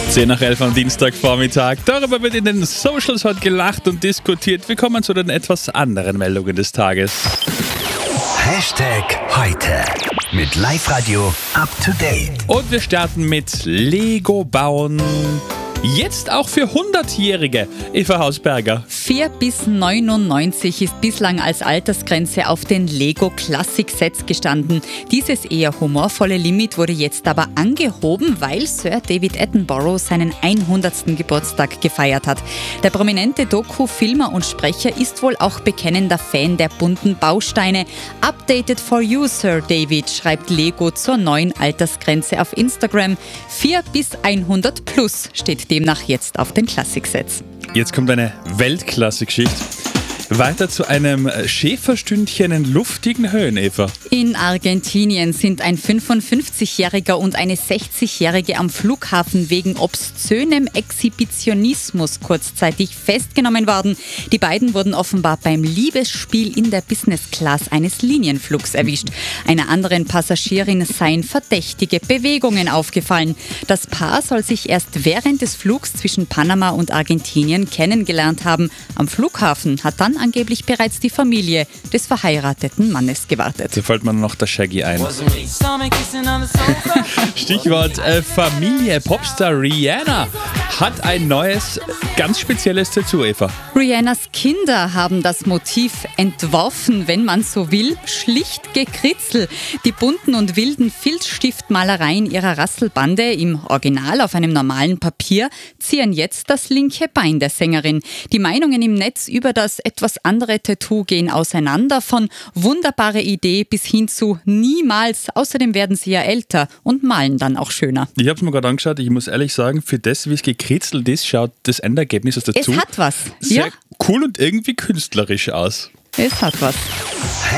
10 nach 11 am Dienstagvormittag. Darüber wird in den Socials heute gelacht und diskutiert. Wir kommen zu den etwas anderen Meldungen des Tages. Hashtag heute mit Live-Radio up to date. Und wir starten mit Lego bauen. Jetzt auch für 100-Jährige. Eva Hausberger. 4 bis 99 ist bislang als Altersgrenze auf den Lego Classic Sets gestanden. Dieses eher humorvolle Limit wurde jetzt aber angehoben, weil Sir David Attenborough seinen 100. Geburtstag gefeiert hat. Der prominente Doku-Filmer und Sprecher ist wohl auch bekennender Fan der bunten Bausteine. Updated for you, Sir David, schreibt Lego zur neuen Altersgrenze auf Instagram. 4 bis 100 plus steht demnach jetzt auf den Classic-Sets. Jetzt kommt eine Weltklasse-Geschichte. Weiter zu einem Schäferstündchen in luftigen Höhen, Eva. In Argentinien sind ein 55-Jähriger und eine 60-Jährige am Flughafen wegen obszönem Exhibitionismus kurzzeitig festgenommen worden. Die beiden wurden offenbar beim Liebesspiel in der Business Class eines Linienflugs erwischt. Einer anderen Passagierin seien verdächtige Bewegungen aufgefallen. Das Paar soll sich erst während des Flugs zwischen Panama und Argentinien kennengelernt haben. Am Flughafen hat dann angeblich bereits die Familie des verheirateten Mannes gewartet. Da fällt mir noch der Shaggy ein. Stichwort Familie. Popstar Rihanna hat ein neues, ganz spezielles Tattoo, Eva. Rihannas Kinder haben das Motiv entworfen, wenn man so will, schlicht gekritzelt. Die bunten und wilden Filzstiftmalereien ihrer Rasselbande im Original auf einem normalen Papier zieren jetzt das linke Bein der Sängerin. Die Meinungen im Netz über das etwas andere Tattoo gehen auseinander, von wunderbare Idee bis hin zu niemals. Außerdem werden sie ja älter und malen dann auch schöner. Ich habe es mir gerade angeschaut, ich muss ehrlich sagen, für das, wie es gekritzelt ist, schaut das Endergebnis aus dazu Es hat was. sehr cool und irgendwie künstlerisch aus. Es hat was.